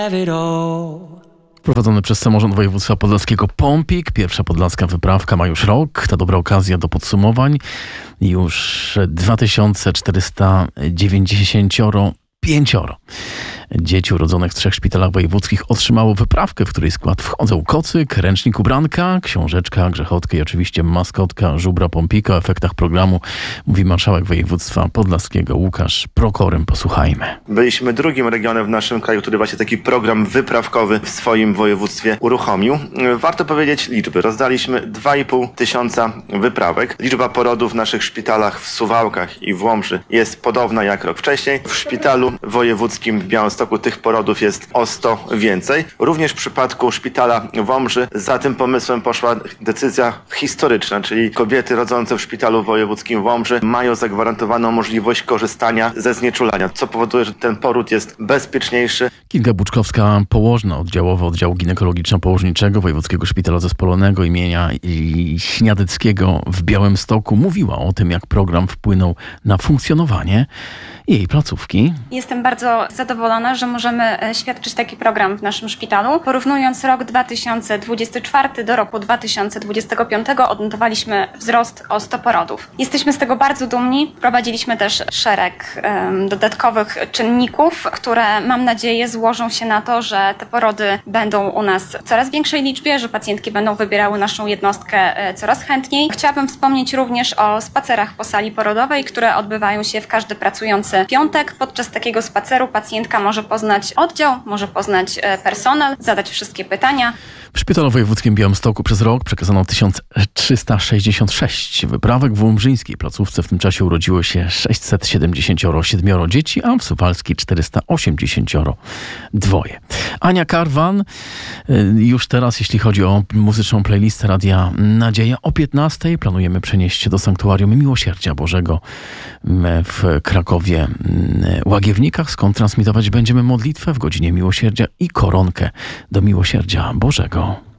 Prowadzony przez Samorząd Województwa Podlaskiego Pompik. Pierwsza podlaska wyprawka ma już rok. To dobra okazja do podsumowań. Już 2495 dzieci urodzonych w 3 szpitalach wojewódzkich otrzymało wyprawkę, w której skład wchodzą kocyk, ręcznik ubranka, książeczka, grzechotka i oczywiście maskotka żubra Pompika. O efektach programu mówi marszałek województwa podlaskiego Łukasz Prokorym. Posłuchajmy. Byliśmy drugim regionem w naszym kraju, który właśnie taki program wyprawkowy w swoim województwie uruchomił. Warto powiedzieć liczby. Rozdaliśmy 2,5 tysiąca wyprawek. Liczba porodów w naszych szpitalach w Suwałkach i w Łomży jest podobna jak rok wcześniej. W szpitalu wojewódzkim w Białymstoku tych porodów jest o 100 więcej. Również w przypadku szpitala w Łomży za tym pomysłem poszła decyzja historyczna, czyli kobiety rodzące w szpitalu wojewódzkim w Łomży mają zagwarantowaną możliwość korzystania ze znieczulania, co powoduje, że ten poród jest bezpieczniejszy. Kinga Buczkowska, położna oddziałowa oddziału ginekologiczno-położniczego Wojewódzkiego Szpitala Zespolonego imienia Śniadyckiego w Białymstoku, mówiła o tym, jak program wpłynął na funkcjonowanie jej placówki. Jestem bardzo zadowolona, że możemy świadczyć taki program w naszym szpitalu. Porównując rok 2024 do roku 2025 odnotowaliśmy wzrost o 100 porodów. Jesteśmy z tego bardzo dumni. Wprowadziliśmy też szereg dodatkowych czynników, które mam nadzieję złożą się na to, że te porody będą u nas w coraz większej liczbie, że pacjentki będą wybierały naszą jednostkę coraz chętniej. Chciałabym wspomnieć również o spacerach po sali porodowej, które odbywają się w każdy pracujący piątek. Podczas takiego spaceru pacjentka może poznać oddział, może poznać personel, zadać wszystkie pytania. W Szpitalu Wojewódzkim w Białymstoku przez rok przekazano 1366 wyprawek. W łomżyńskiej placówce w tym czasie urodziło się 677 dzieci, a w suwalskiej 482. Ania Karwan, już teraz jeśli chodzi o muzyczną playlistę Radia Nadzieja, o 15:00 planujemy przenieść się do Sanktuarium Miłosierdzia Bożego w Krakowie Łagiewnikach, skąd transmitować będziemy modlitwę w godzinie Miłosierdzia i koronkę do Miłosierdzia Bożego.